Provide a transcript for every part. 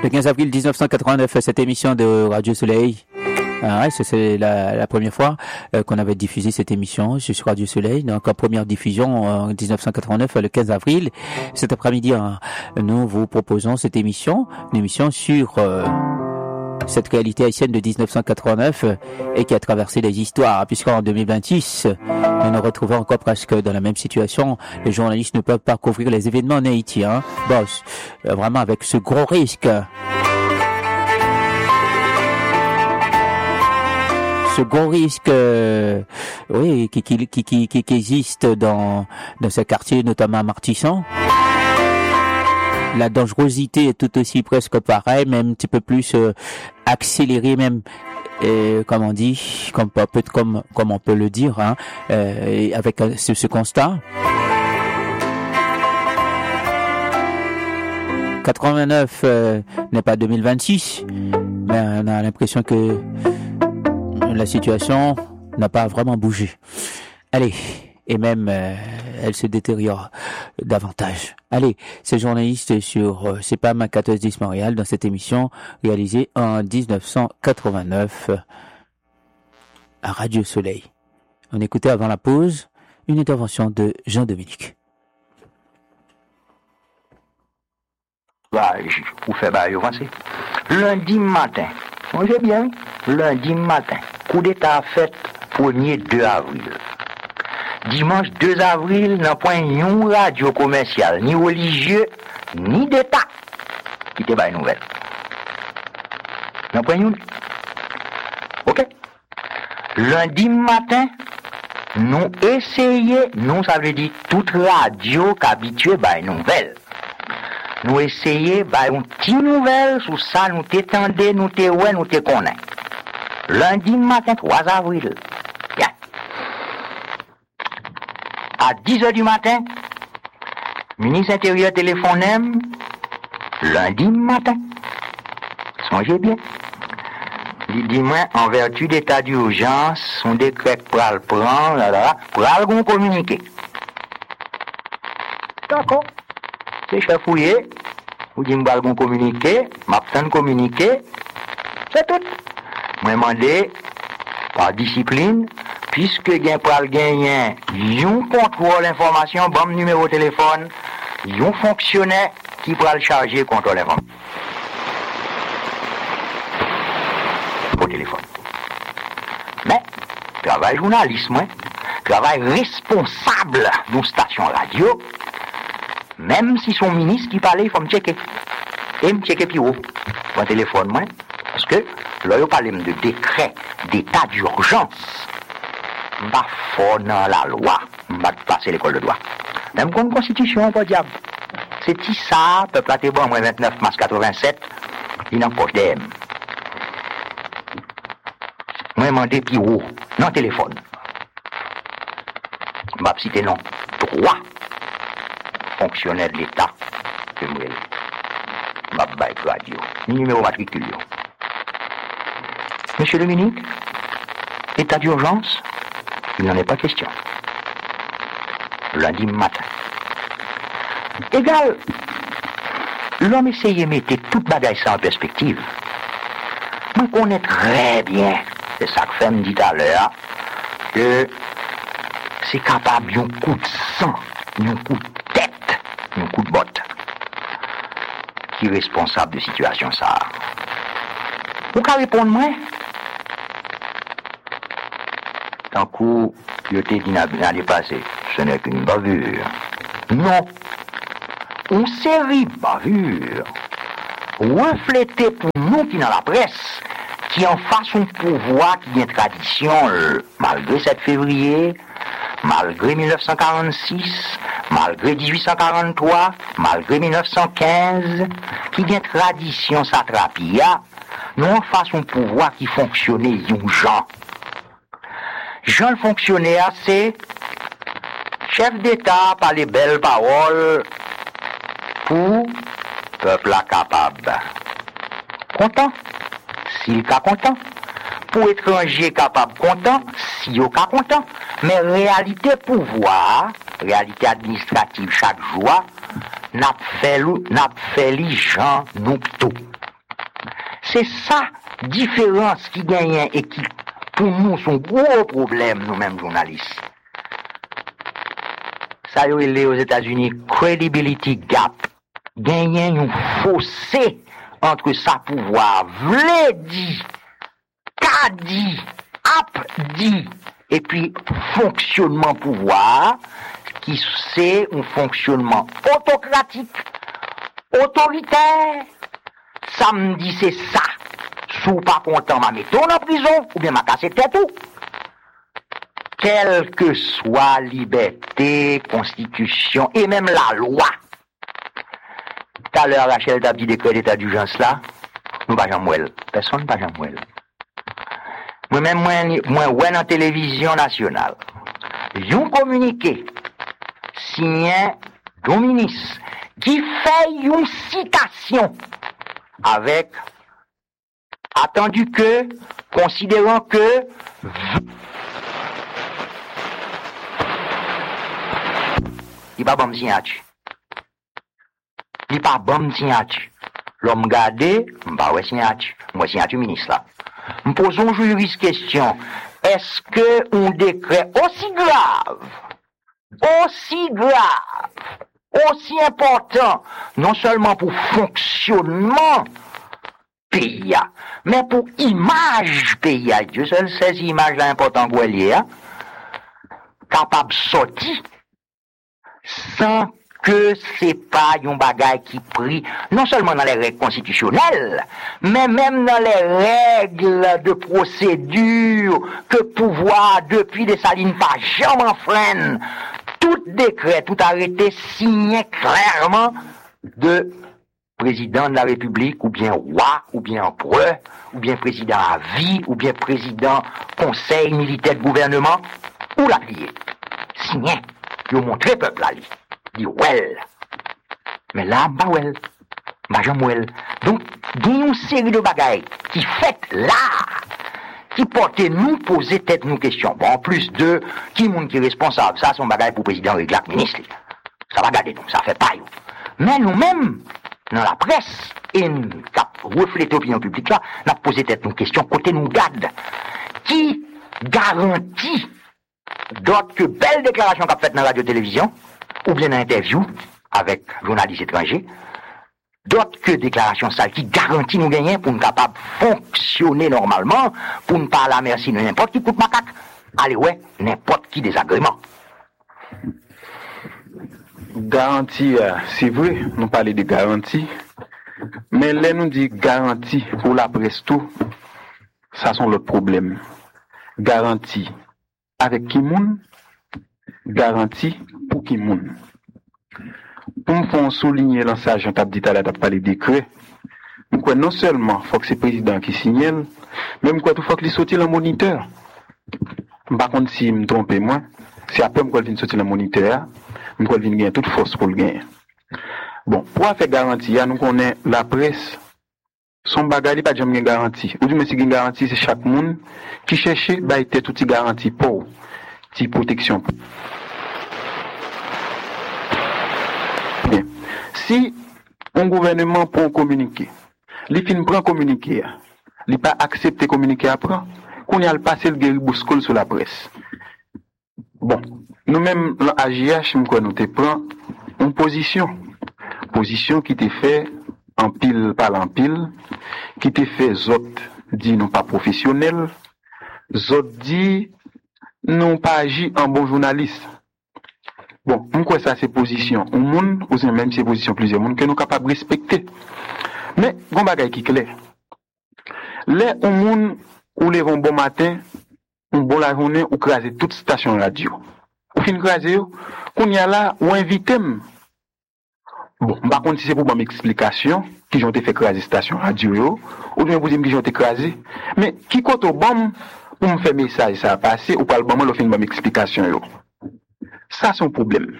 Le 15 avril 1989, cette émission de Radio Soleil. Ah ouais, c'est la première fois qu'on avait diffusé cette émission sur Radio Soleil. Donc, en première diffusion en 1989, le 15 avril. Cet après-midi, nous vous proposons cette émission, une émission sur cette réalité haïtienne de 1989 et qui a traversé les histoires, puisqu'en 2026, nous nous retrouvons encore presque dans la même situation. Les journalistes ne peuvent pas couvrir les événements en Haïti. Bon, vraiment avec ce gros risque. Ce gros risque, oui, qui existe dans ce quartier, notamment à Martissan. La dangerosité est tout aussi presque pareille, même un petit peu plus accélérée, même, comme on dit, comme on peut le dire, avec ce constat. 89 n'est pas 2026, mais on a l'impression que la situation n'a pas vraiment bougé. Allez, et même elle se détériore davantage. Allez, c'est journaliste sur CEPAM 1410 Montréal dans cette émission réalisée en 1989 à Radio Soleil. On écoutait avant la pause une intervention de Jean-Dominique. Où fait avancer. Lundi matin, j'ai bien, lundi matin, coup d'état fait 1er 2 avril. Dimanche 2 avril, n'a point une radio commerciale, ni religieux, ni d'État, qui te baille nouvelle. N'a point une. Ok? Lundi matin, nous essayons, nous, ça veut dire toute radio qu'habituée baille nouvelle. Nous essayons, une petite nouvelle, sur ça, nous t'étendons, nous t'éouons, nous t'éconnons. Lundi matin, 3 avril. Bien. À 10h du matin, ministre intérieur téléphone, lundi matin. Songez bien. Il dit, moi, en vertu d'état d'urgence, son décret pour le prendre, pour le communiquer. D'accord. C'est chef fouillé, ou dit m'bal gon communiquer, m'absent communiquer, c'est tout. Moi demandé par discipline, puisque gen pral gagner, yon contrôle information, bon numéro de téléphone, yon fonctionnaire qui pral charger contrôle information. Au téléphone. Mais, travail journaliste, moi, travail responsable d'une station radio, même si son ministre qui parlait, il faut me checker. Et me checker plus haut. Mon téléphone, moi. Parce que, là, il parlait de décret d'état d'urgence. M'a fort dans la loi. M'a passer l'école de droit. Même comme constitution, pas diable. C'est ça, peuple a été bon, moi, 29 mars 87, il en poche DM. Moi, demandé plus haut. Non, téléphone. M'a cité non. Droit. Fonctionnaire de l'État, que moi, Mabbaï Radio, numéro matricule. Monsieur Dominique, état d'urgence, il n'en est pas question. Lundi matin. Égal, l'homme essayait de mettre toute bagaille ça en perspective. Moi, je connais très bien, c'est ça que Femme dit à l'heure, que c'est capable d'un coup de sang, d'un coup de un coup de botte qui est responsable de situation ça. Vous pouvez répondre moi? Tant coup, je t'ai dit l'année passée, ce n'est qu'une bavure. Non. Une série de bavures reflétées pour nous qui dans la presse, qui en face un pouvoir qui est tradition malgré 7 février, malgré 1946, malgré 1843, malgré 1915, qui vient tradition satrapia, nous en face un pouvoir qui fonctionnait yon Jean. Jean le fonctionnaire, c'est chef d'État par les belles paroles pour peuple capable. Content, s'il est content. Pour étranger capable content, si yo ka content. Mais réalité pouvoir, réalité administrative chaque jour, n'a fait les gens nous tout. C'est ça, différence qui gagne et qui, pour nous, sont gros problèmes, nous-mêmes journalistes. Ça y est aux États-Unis, credibility gap, gagne un fossé entre sa pouvoir, v'lait dit, qu'a dit, ap dit, et puis fonctionnement pouvoir, qui c'est un fonctionnement autocratique, autoritaire. Ça me dit c'est ça. Sous pas content, m'a mis en prison, ou bien m'a cassé tête tout. Quelle que soit liberté, constitution, et même la loi. Tout à l'heure, Rachel t'a dit décret d'état d'urgence là, nous pas jamais. Personne pas jamais. Moi-même, moi, ouais, dans télévision nationale, yon communiqué, signé d'un ministre, qui fait une citation avec, attendu que, considérant que, il pas bon signature. Il pas bon signature. L'homme gardé, m'pa ouais signature. Moi signature ministre là. Me posons juriste question. Est-ce que un décret aussi grave, aussi important, non seulement pour fonctionnement pays, mais pour image pays, Dieu seul sait si image là important pour elle, capable de sortir sans que c'est pas un bagage qui pris non seulement dans les règles constitutionnelles, mais même dans les règles de procédure que pouvoir depuis Dessalines pas jamais enfreindre. Tout décret, tout arrêté signé clairement de président de la République, ou bien roi, ou bien empereur, ou bien président à vie, ou bien président conseil militaire de gouvernement, ou la plié. Signé. Ils ont montré peuple à lui. Dit well. Mais là, bah well. Bah jamais well. Donc, il y a une série de bagailles qui fait là, qui portent nous poser tête nous questions. Bon, en plus de qui monde qui est responsable, ça son bagaille pour président régler ministre. Ça va garder donc, ça fait pas yo. Mais nous-mêmes, dans la presse, et nous refléter l'opinion publique là, nous posé tête nous questions, côté nous garde. Qui garantit d'autres que belles déclarations qu'a faites dans la radio-télévision, ou bien dans l'interview avec journalistes étrangers, d'autres que déclarations sales qui garantissent nous gagner pour nous capables de fonctionner normalement, pour ne pas à la merci de n'importe qui coup de macaque. Allez ouais, n'importe qui désagrément. Garantie, c'est vrai, nous parlons de garantie, mais là nous dit garantie pour la presse tout, ça sont le problème. Garantie avec qui moun, garantie pour qui moun. Pour me faire souligner l'ancien t'as dit à la t'as parlé décret. Quoi non seulement faut que c'est président qui signe, même quoi tout faut que il sorti le moniteur. Par contre si me trompe moi, c'est après me vient sortir le moniteur, me vient gagner toute force pour le gagner. Bon, pour faire garantie, nous connaît la presse. Son bagage pas jamais garantie. Ou du mais si une garantie c'est chaque monde qui cherche bah était toute garantie pour ti protection. Bien. Si un gouvernement prend communiquer, li fin prend communiquer, li pas accepter communiquer après, qu'on y a le passer le guerre bouscule sur la presse. Bon, nous-mêmes l'AJH nous te prend une position qui te fait en pile par en pile, qui te fait autres dit non pas professionnel, autres dit non pas agi en bon journaliste. Bon, pourquoi ça c'est position un monde ou c'est même c'est position plusieurs monde que nous capables de respecter. Mais bon bagay qui clair. Les un monde ou les bon matin, un bon la journée ou craser toute station radio. Ou fin craser qu'on y a là ou invité. Bon, par contre si c'est pour bonne explication qui ont fait craser station radio ou bien vous dire qui ont écrasé, mais qui compte au bon pour me faire message ça a passé ou pas le moment le fin bonne explication yo. Ça c'est un problème.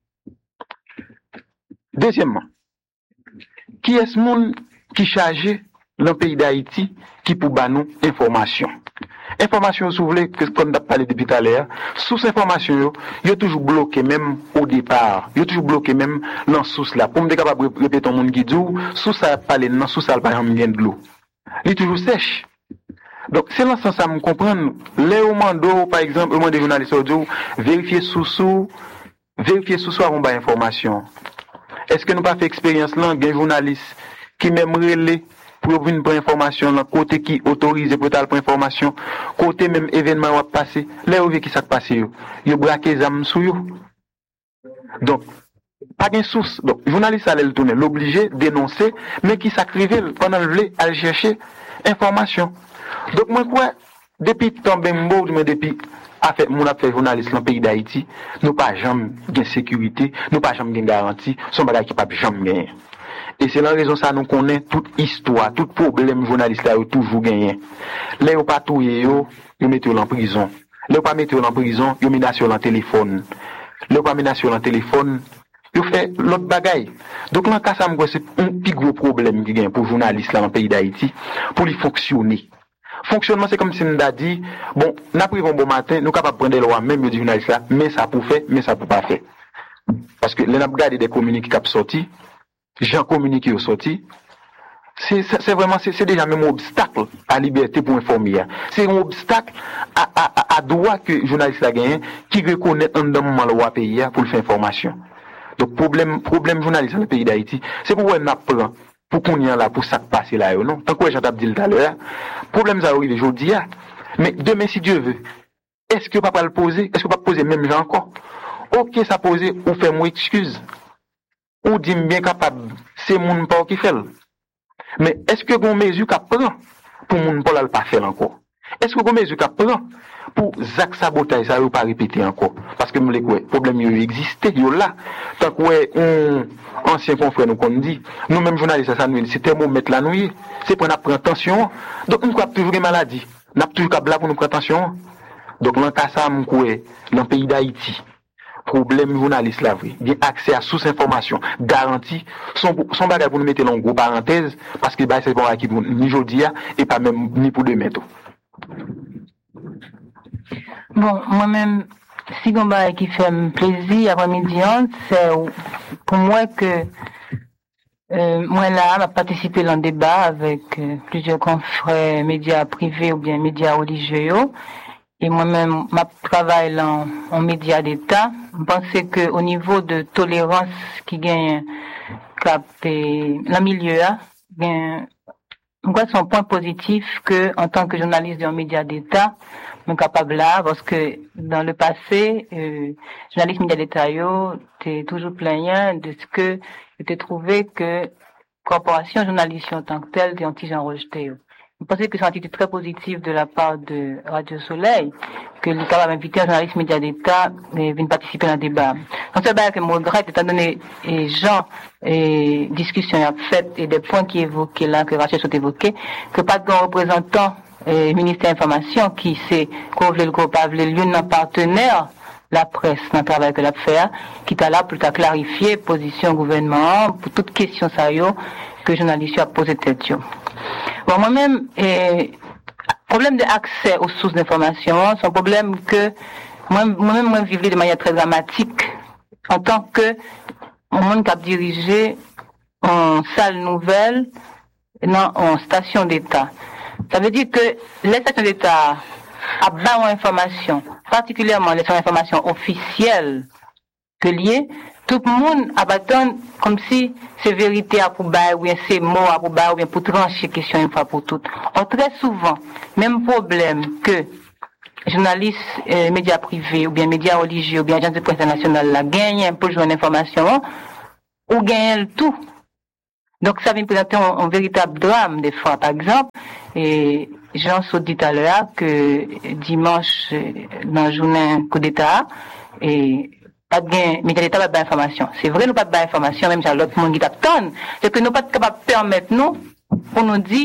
Deuxièmement, qui est ce monde qui chargé dans le pays d'Haïti qui pour ba nous information. Information souvle que comme on a parlé depuis tout à l'heure, sous information yo toujours bloqué même au départ, yo toujours bloqué même dans source là pour me capable répéter ton monde qui dit sous ça parler non sous ça pas jamais de l'eau. Il est toujours sèche. Donc, c'est dans ce sens, ça me comprendre. Les mando, par exemple, au moins des journalistes audio, vérifier sous avant bas information. Est-ce que nous pas fait expérience là, des journalistes qui même relais pour venir pour information là, côté qui autorise pour tal pour information, côté même événement va passer, là où qui ça passer yo braqué les âmes sous yo. Donc pas de source. Donc journaliste allait le tourner, l'obliger dénoncer, mais qui s'acrivait pendant le voulait aller chercher information. Donc moi quoi depuis tomber mot depuis fait mon a fait journaliste dans le pays d'Haïti, nous pas jamais gain sécurité, nous pas jamais gain garantie, son bagage qui pas jamais gagner. Et c'est la raison ça nous connaît toute histoire, tout problème journaliste là toujours gagné. Là yo pas touyer yo mettez en prison. Là pas mettre en prison, yo menacer en téléphone. Là pas menacer en téléphone, yo fait l'autre bagaille. Donc là cas ça me c'est un plus gros problème qui gagne pour journaliste là dans le pays d'Haïti pour lui fonctionner. Fonctionnement c'est comme si on a dit bon, n'a pris un bon matin, nous capable prendre les lois même du journaliste là, mais ça pour faire, mais ça pour pas faire. Parce que les n'a regardé des communiqués qui sont sortis, gens communiqués au sorti, c'est vraiment c'est déjà même un obstacle à la liberté pour informer. C'est un obstacle à droit que le journaliste a gagné qui reconnaît un moment le loi pays pour faire information. Donc problème journaliste dans le pays d'Haïti, c'est pourquoi on apprend pour qu'on y a là pour ça passer là non. Tant que j'entends dit tout à l'heure, problème ça arrive aujourd'hui mais demain si Dieu veut, est-ce que papa le poser, est-ce que pas poser même gens encore? OK, ça poser ou faire moi excuse. Ou dit bien capable, c'est mon pas qui fait. Mais est-ce que gon mesure qu'a prend pour mon pas pas faire encore? Est-ce que gon mesure qu'a prend pour Zach sabotage ça pas répéter encore? Parce que me les quoi, problème yo existait yo là. Tant que ancien confrère nous qu'on dit, nous même journalistes ça nous c'est thermomètre la nouille, c'est pour prendre attention. Donc nous avons toujours des maladies. N'a toujours qu'à bla pour nous prendre attention. Donc dans cas ça me quoi dans le pays d'Haïti. Problème journaliste là oui, bien accès à source information garantie son bagage pour nous mettre en gros parenthèse parce que c'est bon qui ni aujourd'hui et pas même ni pour demain tout. Bon, moi-même si on bagage qui fait plaisir après-midi c'est pour moi que moi là m'a participé dans le débat avec plusieurs confrères médias privés ou bien médias religieux. Et moi-même, ma travail en médias d'État, je pense que au niveau de tolérance qui gagne le milieu, gagne, c'est un point positif que, en tant que journaliste d'un média d'État, je suis capable là, parce que dans le passé, journaliste média d'État, t'es toujours plaignant de ce que t'es trouvé que corporation journaliste en tant que telle, t'es anti-gens rejeté. Je pense que c'est une attitude très positive de la part de Radio Soleil, que l'État va inviter un journaliste média d'État et venir participer dans le débat. Donc c'est bien que je regrette, étant donné les gens et discussions faites et des points qui évoqués là, que Rachel sont évoqués, que pas de représentant ministère de l'Information qui sait qu'on veut le groupe, l'un partenaire la presse dans le travail que l'a fait, qui est là pour clarifier position gouvernement pour toute question sérieuse que journaliste a posé tête. Bon, moi-même, problème d'accès aux sources d'information, c'est un problème que moi-même, je vivais de manière très dramatique en tant que monde qui a dirigé en salle nouvelle, non, en station d'État. Ça veut dire que les stations d'État a bas information, particulièrement les informations officielles que liées, tout le monde abattend comme si c'est vérité à pour bailler, ou bien c'est mot à pour bailler, ou bien pour trancher question une fois pour toutes. Or, très souvent, même problème que journalistes, médias privés, ou bien médias religieux, ou bien agents de presse internationale, la gagnent pour jouer une information, ou gagnent tout. Donc, ça vient présenter un véritable drame, des fois, par exemple, et Jean s'est dit tout à l'heure que dimanche, dans la journée coup d'État, et pas de gain, mais l'État pas d'information. C'est vrai, nous pas d'information, même si l'autre monde qui t'attend. C'est que nous pas capables de permettre nous, pour nous dire,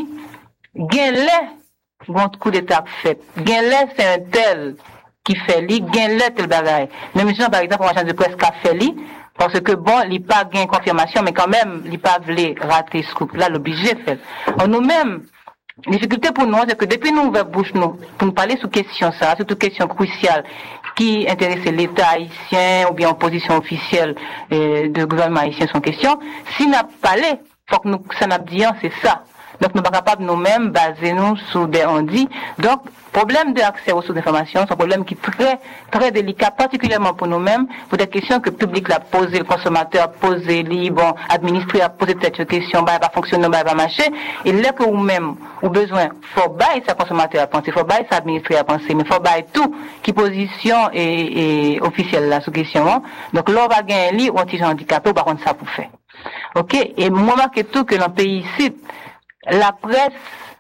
gain-les, bon coup d'État fait. Gain-les, c'est un tel qui fait li, gain-les, tel bagaille. Même si, par exemple, un agent de presse qui a fait li, parce que bon, il pas gain confirmation, mais quand même, il pas voulu rater ce coup. Là, l'obligé fait. En nous-mêmes, la difficulté pour nous, c'est que depuis nous ouvrons bouche nous, pour nous parler sous question ça, surtout question cruciale, qui intéresse l'État haïtien, ou bien en position officielle de gouvernement haïtien sans question, si n'a pas parlé, faut que nous, ça n'a dit, c'est ça. Donc, nous ne sommes pas capables nous-mêmes baser nous sur des on-dit. Donc, problème d'accès aux sources d'information, c'est un problème qui est très, très délicat, particulièrement pour nous-mêmes, pour des questions que le public l'a posé, le consommateur a posé, bon, administré a posé cette question, bah, va fonctionner, bah, va marcher. Et là que vous-même, ou besoin, faut bailler sa consommateur à penser, faut bailler sa administré à penser, mais faut bailler tout qui position et officielle là, sous question. Donc, là, on va gagner un lit ou un petit handicapé, ou par contre, ça pour faire. OK? Et moi, marqué tout que dans le pays ici, la presse,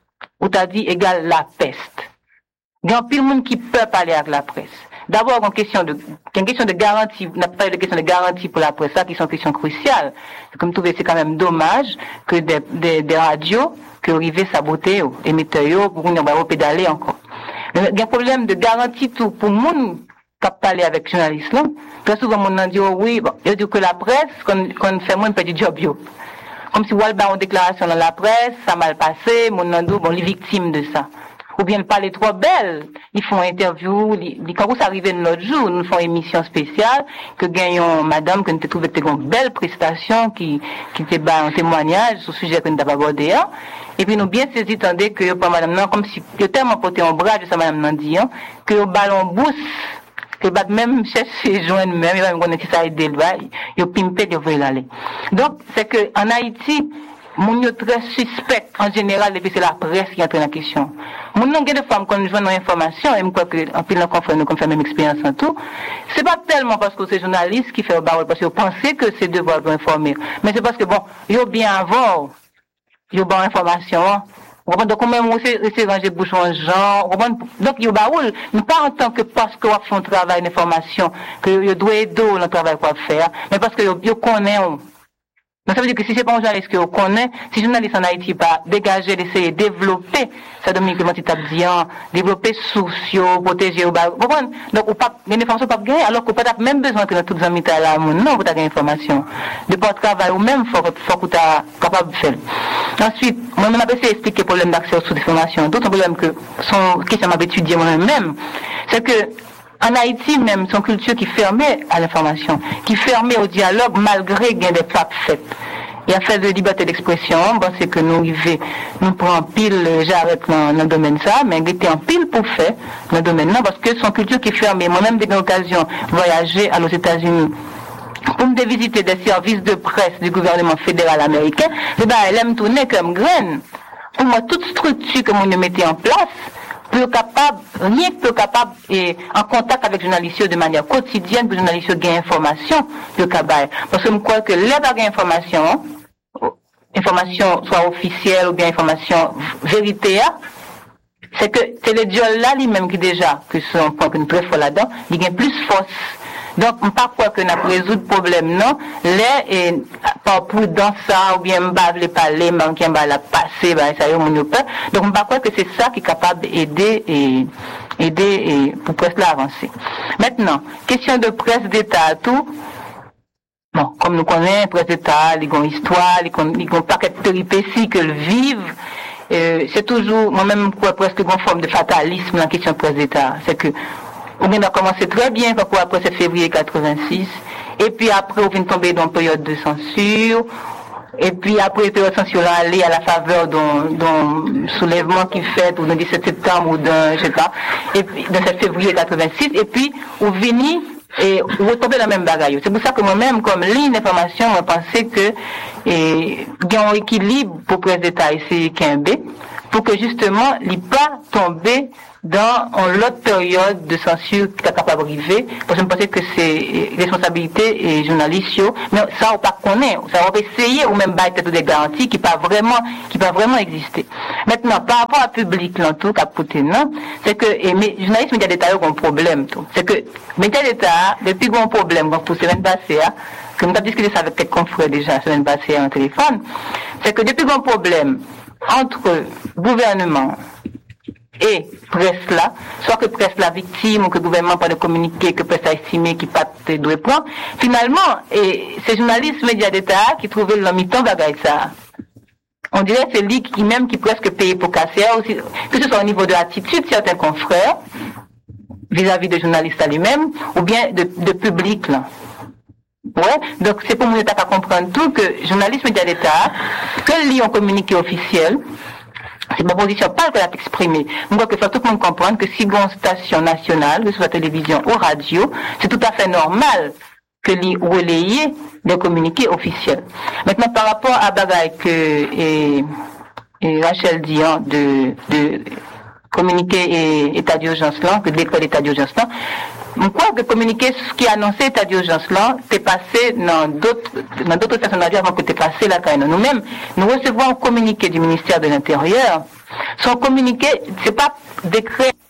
ou t'as dit, égale la peste. Il y a plus de monde qui peut parler avec la presse. D'abord, une question de garantie, on n'a pas parlé de question de garantie pour la presse, ça qui sont questions cruciales. Comme tout, c'est quand même dommage que des radios, que arrivent saboter, émetteurs, pour nous, on va pédaler encore. Il y a un problème de garantie tout pour monde qui parler avec les journalistes là. Très souvent, on dit, oui, bon, il dit que la presse, qu'on fait moins, on fait du job, yo. Comme si Walba a une déclaration dans la presse, ça a mal passé, mon nando, bon, les victimes de ça. Ou bien, le parler trop belle, ils font interview, quand vous arrivez l'autre jour, nous font émission spéciale, que gagnons madame, que nous te trouvons une belle prestation, qui te bat un témoignage sur le sujet que nous avons abordé, hein. Et puis, nous bien saisi, tandis que, pas madame, non, comme si, que tellement porté en bras, de ça, madame, non, dit, hein, que le ballon bousse, que bat même chercher joindre même, il va me connaître ça aider le bail, il pimpé de veut l'aller. Donc, c'est que, en Haïti, mon yo très suspect, en général, et puis c'est la presse qui entre en question. Mon nom, de femmes, quand nous jouons nos informations, et moi, que, en pile, nous fait même expérience en tout, c'est pas tellement parce que c'est journaliste qui fait le barreau, parce que vous pensez que c'est devoir pour informer. Mais c'est parce que bon, yo bien avant, yo bon information, donc, quand même, c'est ranger bouchon genre, donc, yo baoul, mais pas en tant que parce que vous faites un travail d'information, que yo doit aider dans le travail qu'on faire, mais parce que yo connaît, donc ça veut dire que si c'est pas un journaliste que vous connaissez, si journaliste en Haïti pas dégager, d'essayer de développer, ça Dominique Clément Titabdian, développer sociaux, protéger au bas, donc ou pas, une information pas gagner, alors qu'on peut pas même besoin de toutes les amis là, non, vous avez information. De pas travail ou même, faut que tu capable de faire. Ensuite, moi-même, j'ai essayé d'expliquer le problème d'accès aux sources d'information. D'autres problèmes que son question m'a étudié moi-même, c'est que, en Haïti même, son culture qui fermait à l'information, qui fermait au dialogue malgré qu'il y a des frappes faites. Il y a fait de liberté d'expression, bon, c'est que nous prenons pile, j'arrête dans le domaine ça, mais il était en pile pour faire dans le domaine là, parce que son culture qui fermait, moi-même, j'ai eu l'occasion de voyager aux États-Unis pour me visiter des services de presse du gouvernement fédéral américain, et ben, elle aime tourner comme graine. Pour moi, toute structure que nous mettait en place, rien que peu capable et en contact avec les journalistes de manière quotidienne pour les journalistes gagnent information de cabal. Parce que je crois que les information soit officielle ou bien information vérité, c'est que c'est le diol là lui-même qui déjà, que c'est un point que nous très fort là-dedans, il gagne plus force. Donc, on ne pas croire que nous avons résolu le problème, non. Là, et, par prudence, ça, ou bien, les parler, manquer, la passer, ça y est, mon peur. Donc, on ne pas croire que c'est ça qui est capable d'aider pour presque avancer. Maintenant, question de presse d'État, tout. Bon, comme nous connaissons, presse d'État, ils ont histoire, ils ont paquet de péripéties que le vivent. C'est toujours, moi-même, quoi, presque une forme de fatalisme dans la question de presse d'État. C'est que, on a commencé très bien après 7 février 86, et puis après on vient tomber dans une période de censure, et puis après la période de censure là, aller à la faveur d'un soulèvement qui fait ou d'un 17 septembre ou d'un, je sais pas, et puis de 7 février 86, et puis on vient et on retombe dans la même bagaille. C'est pour ça que moi-même, comme ligne d'information, je pensais que il y a un équilibre pour presse d'État ici Quimbe, pour que justement, il pas tomber dans l'autre période de censure qui est capable d'arriver, parce que je pensais que c'est responsabilité et journalistes, mais ça on pas connaît, ça on va essayer ou même battre des garanties qui pas vraiment exister. Maintenant, par rapport à public, là, tout, capoté, non, c'est que, mais journalistes, médias d'État, ont un problème, tout. C'est que, médias d'État, depuis qu'on a un problème, pour semaine passée, que nous avons discuté ça avec quelques confrères déjà, la semaine passée, en téléphone, c'est que depuis qu'on a un problème entre gouvernement et presse là, soit que presse la victime ou que le gouvernement pas de communiquer, que presse a estimé qu'il pas de prendre, finalement, et ces journalistes médias d'État qui trouvaient le mi-temps bagaille ça. On dirait que c'est lui qui même qui presque paye pour casser, aussi, que ce soit au niveau de l'attitude de certains confrères vis-à-vis des journalistes à lui-même, ou bien de public là. Ouais, donc c'est pour mon État à comprendre tout que journaliste média d'État, que lit un communiqué officiel, c'est ma position pas que l'a exprimé. Moi, que faut tout le monde comprendre que si une station nationale, que ce soit télévision ou radio, c'est tout à fait normal que l'y relayer des communiqués officiels. Maintenant, par rapport à bagaille que et Rachel dit de communiquer et état d'urgence là, que décret l'état d'urgence là, je crois que communiquer ce qui a annoncé l'état d'urgence là, t'es passé dans d'autres stations radio avant que t'es passé là quand même. Nous-mêmes, nous recevons un communiqué du ministère de l'Intérieur. Son communiqué, c'est pas décret